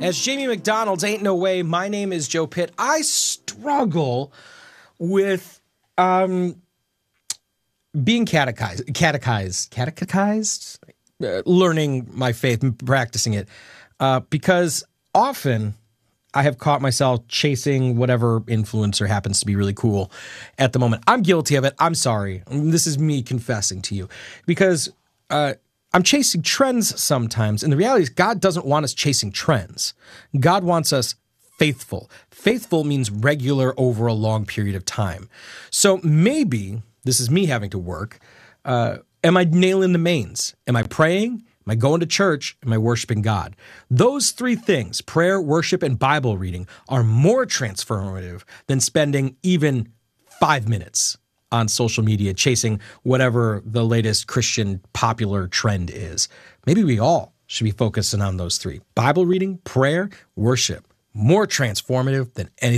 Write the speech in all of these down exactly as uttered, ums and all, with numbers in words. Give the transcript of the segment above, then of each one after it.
As Jamie McDonald's Ain't No Way, my name is Joe Pitt. I struggle with um, being catechized, catechized, catechized, uh, learning my faith and practicing it, uh, because often I have caught myself chasing whatever influencer happens to be really cool at the moment. I'm guilty of it. I'm sorry. This is me confessing to you because uh, I'm chasing trends sometimes. And the reality is God doesn't want us chasing trends. God wants us faithful. Faithful means regular over a long period of time. So maybe this is me having to work. Uh, am I nailing the mains? Am I praying? Am I going to church? Am I worshiping God? Those three things, prayer, worship, and Bible reading, are more transformative than spending even five minutes on social media chasing whatever the latest Christian popular trend is. Maybe we all should be focusing on those three. Bible reading, prayer, worship. More transformative than anything.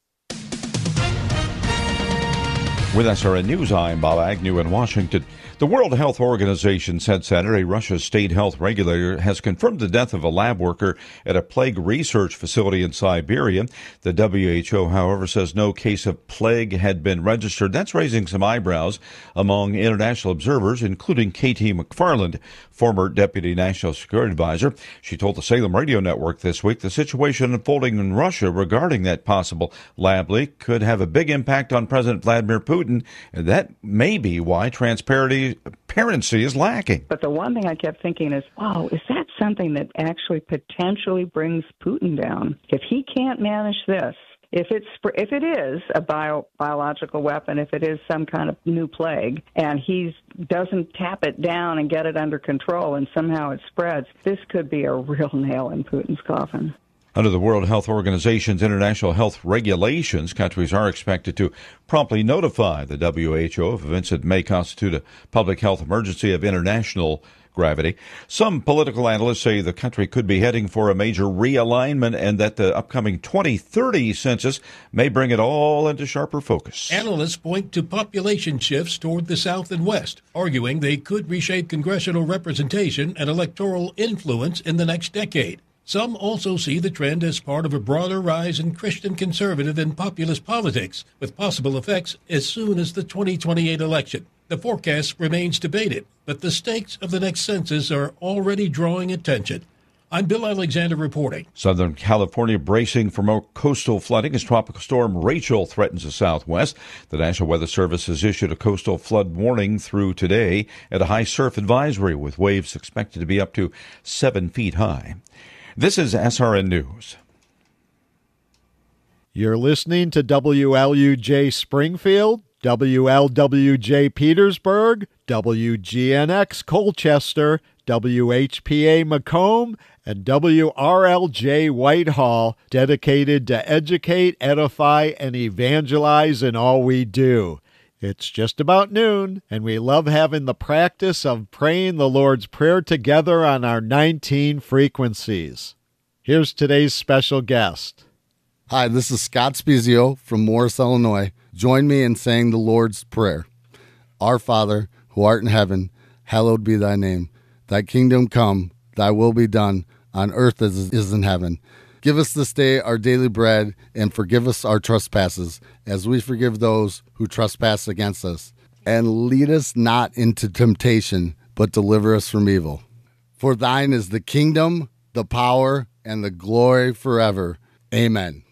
With S R N News, I'm Bob Agnew in Washington. The World Health Organization said Saturday Russia's state health regulator has confirmed the death of a lab worker at a plague research facility in Siberia. The W H O, however, says no case of plague had been registered. That's raising some eyebrows among international observers, including Katie McFarland, former Deputy National Security Advisor. She told the Salem Radio Network this week the situation unfolding in Russia regarding that possible lab leak could have a big impact on President Vladimir Putin, and that may be why transparency Transparency is lacking. But the one thing I kept thinking is, wow, is that something that actually potentially brings Putin down? If he can't manage this, if it's if it is a bio, biological weapon, if it is some kind of new plague, and he doesn't tap it down and get it under control, and somehow it spreads, this could be a real nail in Putin's coffin. Under the World Health Organization's international health regulations, countries are expected to promptly notify the W H O of events that may constitute a public health emergency of international gravity. Some political analysts say the country could be heading for a major realignment and that the upcoming twenty thirty census may bring it all into sharper focus. Analysts point to population shifts toward the South and West, arguing they could reshape congressional representation and electoral influence in the next decade. Some also see the trend as part of a broader rise in Christian conservative and populist politics, with possible effects as soon as the twenty twenty-eight election. The forecast remains debated, but the stakes of the next census are already drawing attention. I'm Bill Alexander reporting. Southern California bracing for more coastal flooding as Tropical Storm Rachel threatens the southwest. The National Weather Service has issued a coastal flood warning through today and a high surf advisory, with waves expected to be up to seven feet high. This is S R N News. You're listening to W L U J Springfield, W L W J Petersburg, W G N X Colchester, W H P A Macomb, and W R L J Whitehall, dedicated to educate, edify, and evangelize in all we do. It's just about noon, and we love having the practice of praying the Lord's Prayer together on our nineteen frequencies. Here's today's special guest. Hi, this is Scott Spezio from Morris, Illinois. Join me in saying the Lord's Prayer. Our Father, who art in heaven, hallowed be thy name. Thy kingdom come, thy will be done, on earth as it is in heaven. Give us this day our daily bread, and forgive us our trespasses, as we forgive those who trespass against us. And lead us not into temptation, but deliver us from evil. For thine is the kingdom, the power, and the glory forever. Amen.